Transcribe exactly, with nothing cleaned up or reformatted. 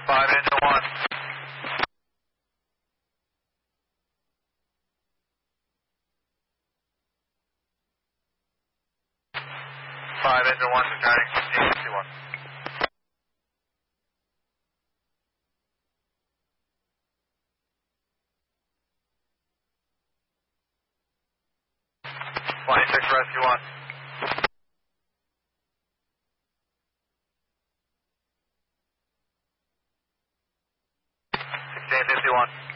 five into one. Five into one, carrying fifteen fifty-one. twenty-six rescue one. sixteen fifty-one.